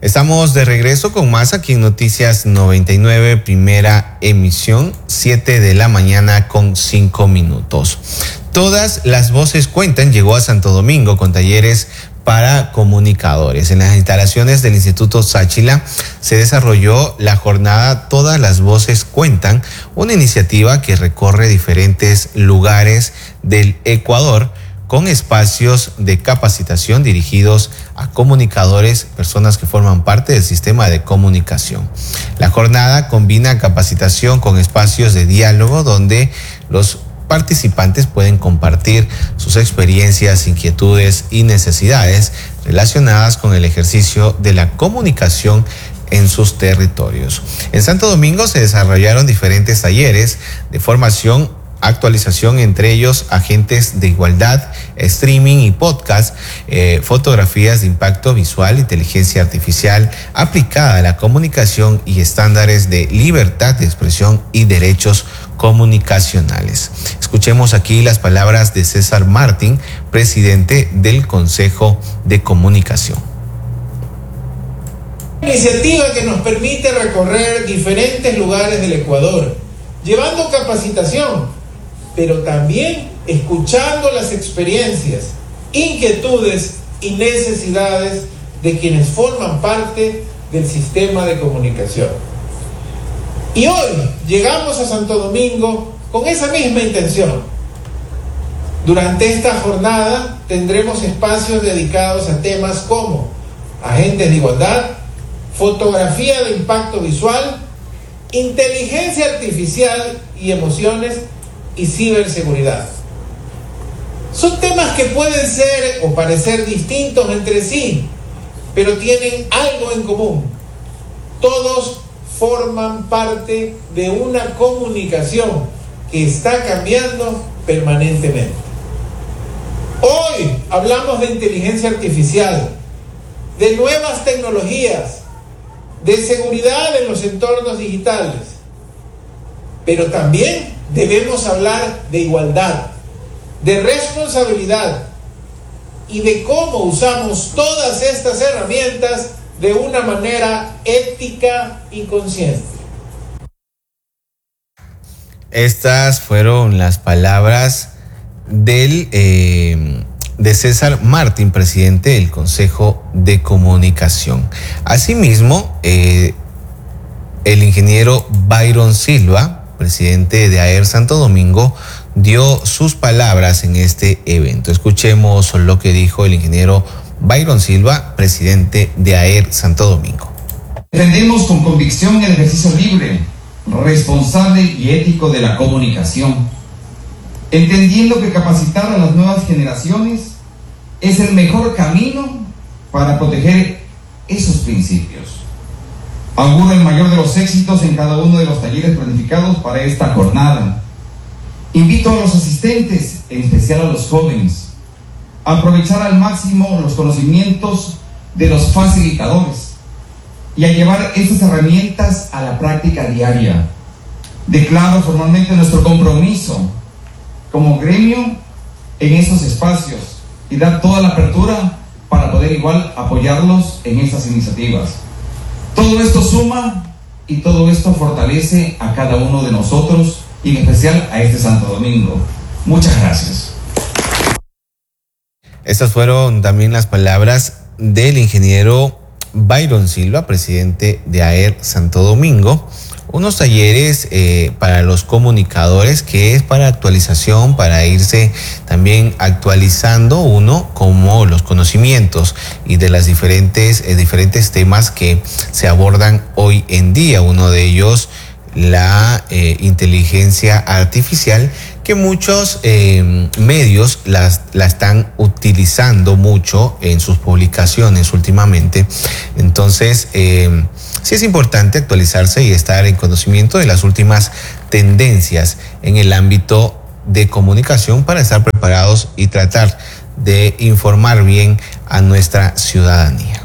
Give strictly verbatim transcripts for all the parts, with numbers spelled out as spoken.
Estamos de regreso con más aquí en Noticias noventa y nueve, primera emisión, siete de la mañana con cinco minutos. Todas las voces cuentan llegó a Santo Domingo con talleres para comunicadores. En las instalaciones del Instituto Sáchila se desarrolló la jornada Todas las voces cuentan, una iniciativa que recorre diferentes lugares del Ecuador con espacios de capacitación dirigidos a comunicadores, personas que forman parte del sistema de comunicación. La jornada combina capacitación con espacios de diálogo donde los participantes pueden compartir sus experiencias, inquietudes y necesidades relacionadas con el ejercicio de la comunicación en sus territorios. En Santo Domingo se desarrollaron diferentes talleres de formación, actualización, entre ellos agentes de igualdad, streaming y podcast, eh, fotografías de impacto visual, inteligencia artificial aplicada a la comunicación y estándares de libertad de expresión y derechos comunicacionales. Escuchemos aquí las palabras de César Martín, presidente del Consejo de Comunicación. Iniciativa que nos permite recorrer diferentes lugares del Ecuador, llevando capacitación, pero también escuchando las experiencias, inquietudes y necesidades de quienes forman parte del sistema de comunicación. Y hoy llegamos a Santo Domingo con esa misma intención. Durante esta jornada tendremos espacios dedicados a temas como agentes de igualdad, fotografía de impacto visual, inteligencia artificial y emociones y ciberseguridad. Son temas que pueden ser o parecer distintos entre sí, pero tienen algo en común. Todos forman parte de una comunicación que está cambiando permanentemente. Hoy hablamos de inteligencia artificial, de nuevas tecnologías, de seguridad en los entornos digitales, pero también debemos hablar de igualdad, de responsabilidad y de cómo usamos todas estas herramientas de una manera ética y consciente. Estas fueron las palabras del, eh, de César Martín, presidente del Consejo de Comunicación. Asimismo, eh, el ingeniero Byron Silva, presidente de A E R Santo Domingo, dio sus palabras en este evento. Escuchemos lo que dijo el ingeniero Byron Silva, presidente de A E R Santo Domingo. Defendemos con convicción el ejercicio libre, responsable y ético de la comunicación, entendiendo que capacitar a las nuevas generaciones es el mejor camino para proteger esos principios. Auguro el mayor de los éxitos en cada uno de los talleres planificados para esta jornada. Invito a los asistentes, en especial a los jóvenes, a aprovechar al máximo los conocimientos de los facilitadores y a llevar estas herramientas a la práctica diaria. Declaro formalmente nuestro compromiso como gremio en estos espacios y dar toda la apertura para poder igual apoyarlos en estas iniciativas. Todo esto suma y todo esto fortalece a cada uno de nosotros y en especial a este Santo Domingo. Muchas gracias. Estas fueron también las palabras del ingeniero Byron Silva, presidente de A E R Santo Domingo. Unos talleres eh, para los comunicadores que es para actualización, para irse también actualizando uno como los conocimientos y de las diferentes, eh, diferentes temas que se abordan hoy en día. Uno de ellos, la eh, inteligencia artificial, que muchos eh, medios las, la están utilizando mucho en sus publicaciones últimamente. Entonces, eh, sí es importante actualizarse y estar en conocimiento de las últimas tendencias en el ámbito de comunicación para estar preparados y tratar de informar bien a nuestra ciudadanía.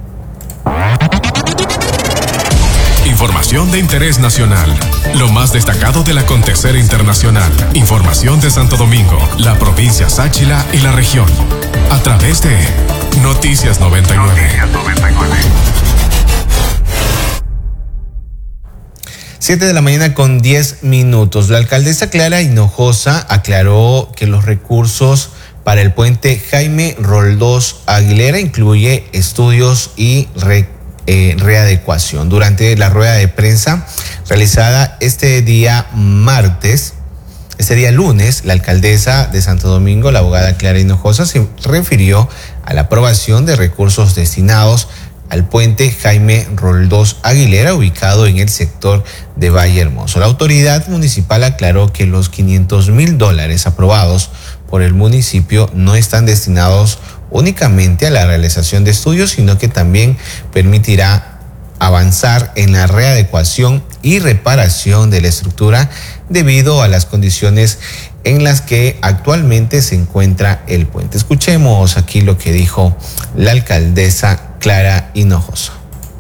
Información de interés nacional. Lo más destacado del acontecer internacional. Información de Santo Domingo, la provincia Sáchila y la región. A través de Noticias noventa y nueve. Noticias noventa y nueve. Siete de la mañana con diez minutos. La alcaldesa Clara Hinojosa aclaró que los recursos para el puente Jaime Roldós Aguilera incluye estudios y re, eh, readecuación. Durante la rueda de prensa realizada este día martes, este día lunes, la alcaldesa de Santo Domingo, la abogada Clara Hinojosa, se refirió a la aprobación de recursos destinados al puente Jaime Roldós Aguilera, ubicado en el sector de Valle Hermoso. La autoridad municipal aclaró que los quinientos mil dólares aprobados por el municipio no están destinados únicamente a la realización de estudios, sino que también permitirá avanzar en la readecuación y reparación de la estructura debido a las condiciones en las que actualmente se encuentra el puente. Escuchemos aquí lo que dijo la alcaldesa Clara Hinojosa.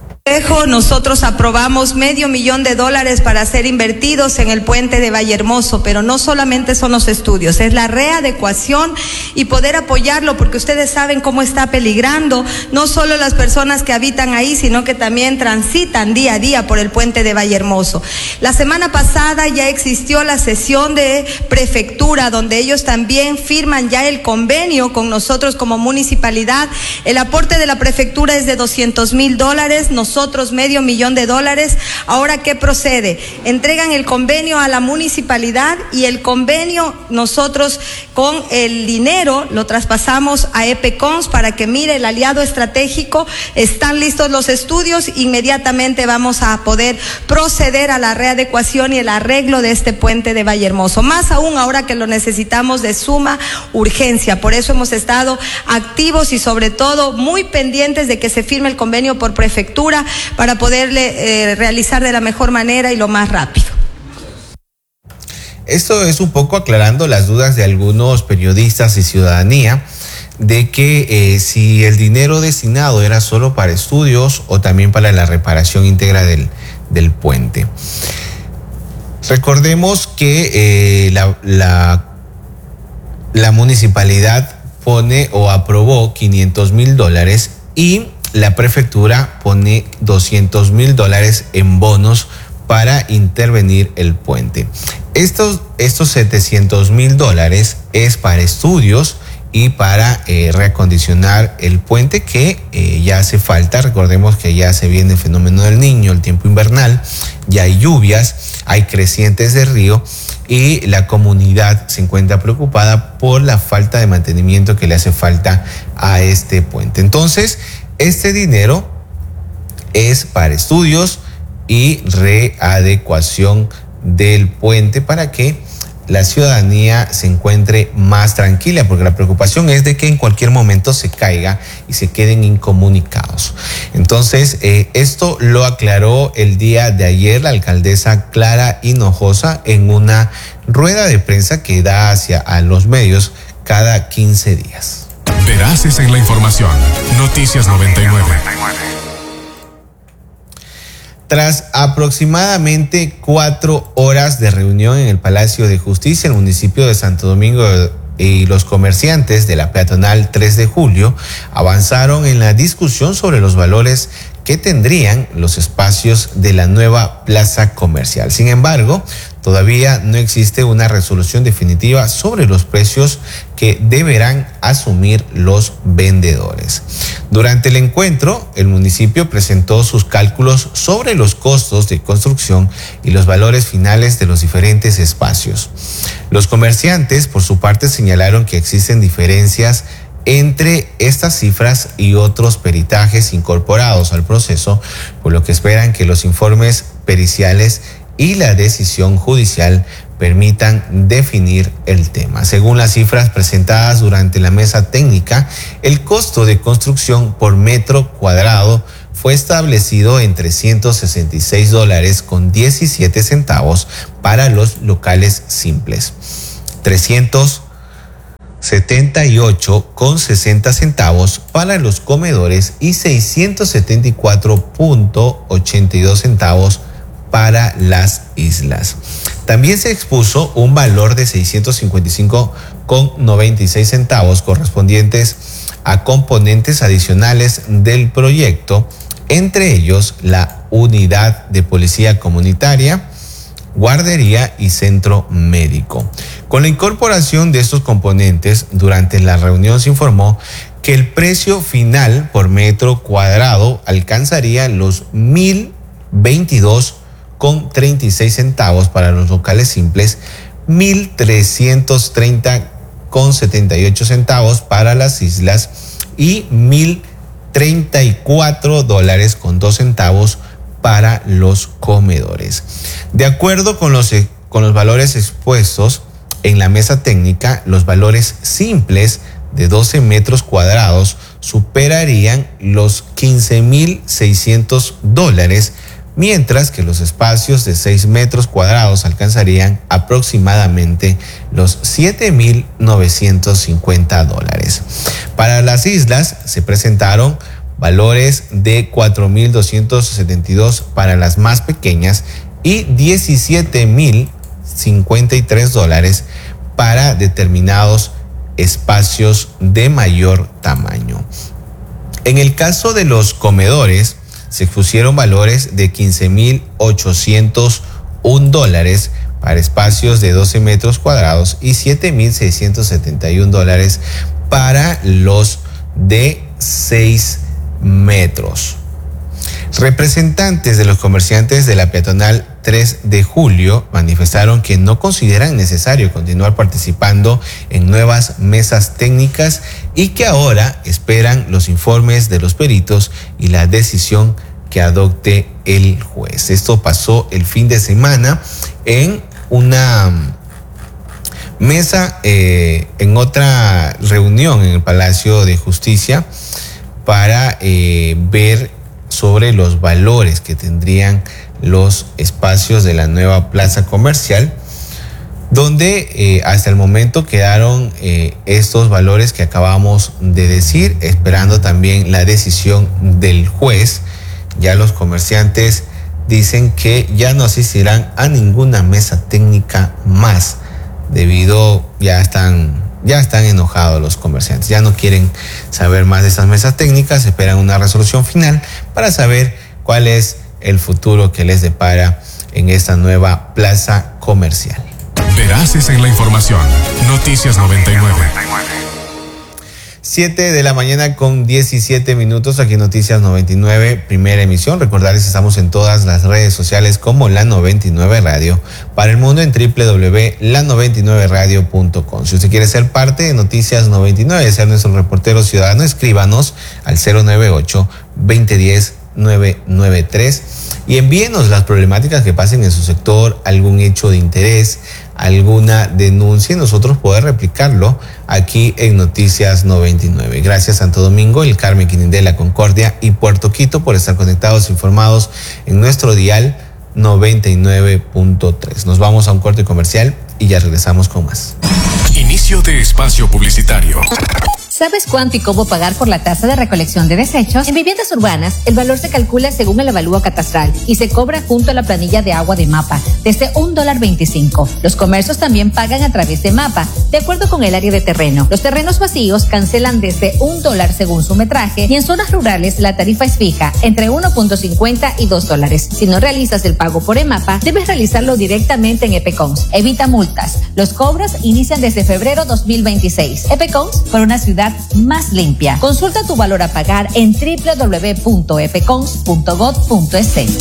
Nosotros aprobamos medio millón de dólares para ser invertidos en el puente de Valle Hermoso, pero no solamente son los estudios, es la readecuación y poder apoyarlo, porque ustedes saben cómo está peligrando no solo las personas que habitan ahí, sino que también transitan día a día por el puente de Valle Hermoso. La semana pasada ya existió la sesión de prefectura, donde ellos también firman ya el convenio con nosotros como municipalidad. El aporte de la prefectura es de doscientos mil dólares, nosotros Nosotros medio millón de dólares. Ahora, ¿qué procede? Entregan el convenio a la municipalidad y el convenio nosotros con el dinero lo traspasamos a EPECONS para que mire el aliado estratégico. Están listos los estudios, inmediatamente vamos a poder proceder a la readecuación y el arreglo de este puente de Valle Hermoso. Más aún ahora que lo necesitamos de suma urgencia. Por eso hemos estado activos y sobre todo muy pendientes de que se firme el convenio por prefectura para poderle eh, realizar de la mejor manera y lo más rápido. Esto es un poco aclarando las dudas de algunos periodistas y ciudadanía de que eh, si el dinero destinado era solo para estudios o también para la reparación íntegra del, del puente. Recordemos que eh, la, la, la municipalidad pone o aprobó quinientos mil dólares y la prefectura pone doscientos mil dólares en bonos para intervenir el puente. Estos, estos setecientos mil dólares es para estudios y para eh, reacondicionar el puente que eh, ya hace falta. Recordemos que ya se viene el fenómeno del Niño, el tiempo invernal, ya hay lluvias, hay crecientes de río y la comunidad se encuentra preocupada por la falta de mantenimiento que le hace falta a este puente. Entonces, este dinero es para estudios y readecuación del puente para que la ciudadanía se encuentre más tranquila, porque la preocupación es de que en cualquier momento se caiga y se queden incomunicados. Entonces, eh, esto lo aclaró el día de ayer la alcaldesa Clara Hinojosa en una rueda de prensa que da hacia a los medios cada quince días. Veraces en la información. Noticias noventa y nueve. Tras aproximadamente cuatro horas de reunión en el Palacio de Justicia, el municipio de Santo Domingo y los comerciantes de la peatonal tres de julio avanzaron en la discusión sobre los valores que tendrían los espacios de la nueva plaza comercial. Sin embargo, todavía no existe una resolución definitiva sobre los precios que deberán asumir los vendedores. Durante el encuentro, el municipio presentó sus cálculos sobre los costos de construcción y los valores finales de los diferentes espacios. Los comerciantes, por su parte, señalaron que existen diferencias entre estas cifras y otros peritajes incorporados al proceso, por lo que esperan que los informes periciales y la decisión judicial permitan definir el tema. Según las cifras presentadas durante la mesa técnica, el costo de construcción por metro cuadrado fue establecido en trescientos sesenta y seis dólares con diecisiete centavos para los locales simples, trescientos setenta y ocho con sesenta centavos para los comedores y seiscientos setenta y cuatro con ochenta y dos centavos para las islas. También se expuso un valor de seiscientos cincuenta y cinco con noventa y seis centavos correspondientes a componentes adicionales del proyecto, entre ellos la unidad de policía comunitaria, guardería y centro médico. Con la incorporación de estos componentes, durante la reunión se informó que el precio final por metro cuadrado alcanzaría los mil veintidós con treinta y seis centavos para los locales simples, mil trescientos treinta con setenta y ocho centavos para las islas y mil treinta y cuatro dólares con dos centavos para los comedores. De acuerdo con los, con los valores expuestos en la mesa técnica, los valores simples de doce metros cuadrados superarían los quince mil seiscientos dólares, mientras que los espacios de seis metros cuadrados alcanzarían aproximadamente los siete mil novecientos cincuenta dólares. Para las islas se presentaron valores de cuatro mil doscientos setenta y dos para las más pequeñas y diecisiete mil cincuenta y tres dólares para determinados espacios de mayor tamaño. En el caso de los comedores, se expusieron valores de quince mil ochocientos un dólares para espacios de doce metros cuadrados y siete mil seiscientos setenta y un dólares para los de seis metros. Representantes de los comerciantes de la peatonal tres de julio manifestaron que no consideran necesario continuar participando en nuevas mesas técnicas y que ahora esperan los informes de los peritos y la decisión que adopte el juez. Esto pasó el fin de semana en una mesa, eh, en otra reunión en el Palacio de Justicia para eh, ver sobre los valores que tendrían los espacios de la nueva plaza comercial, donde eh, hasta el momento quedaron eh, estos valores que acabamos de decir, esperando también la decisión del juez. Ya los comerciantes dicen que ya no asistirán a ninguna mesa técnica más, debido ya están ya están enojados los comerciantes, ya no quieren saber más de estas mesas técnicas, esperan una resolución final para saber cuál es el futuro que les depara en esta nueva plaza comercial. Veraces en la información. Noticias noventa y nueve. siete de la mañana con diecisiete minutos, aquí Noticias noventa y nueve, primera emisión. Recordarles que estamos en todas las redes sociales como La noventa y nueve Radio, para el mundo en doble u doble u doble u punto la noventa y nueve radio punto com. Si usted quiere ser parte de Noticias noventa y nueve, ser nuestro reportero ciudadano, escríbanos al cero nueve ocho, veinte diez, nueve nueve tres y envíenos las problemáticas que pasen en su sector, algún hecho de interés, alguna denuncia, y nosotros poder replicarlo aquí en Noticias noventa y nueve. Gracias Santo Domingo, el Carmen, Quinindé, Concordia y Puerto Quito por estar conectados e informados en nuestro dial noventa y nueve punto tres. Nos vamos a un corte comercial y ya regresamos con más. Inicio de espacio publicitario. ¿Sabes cuánto y cómo pagar por la tasa de recolección de desechos? En viviendas urbanas, el valor se calcula según el avalúo catastral y se cobra junto a la planilla de agua de MAPA, desde un dólar veinticinco. Los comercios también pagan a través de MAPA, de acuerdo con el área de terreno. Los terrenos vacíos cancelan desde un dólar según su metraje, y en zonas rurales la tarifa es fija, entre uno punto cincuenta y dos dólares. Si no realizas el pago por EMAPA, debes realizarlo directamente en EPECONS. Evita multas. Los cobros inician desde febrero dos mil veintiséis. EPECONS, por una ciudad más limpia. Consulta tu valor a pagar en doble u doble u doble u punto epecons punto gov punto es.